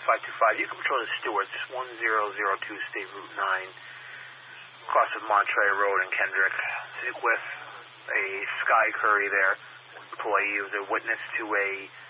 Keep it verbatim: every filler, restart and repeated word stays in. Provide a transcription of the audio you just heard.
five two five. You can patrol the Stewart's, one zero zero two State Route nine, across of Monterey Road in Kendrick, with a Sky Curry there, employee who was a witness to a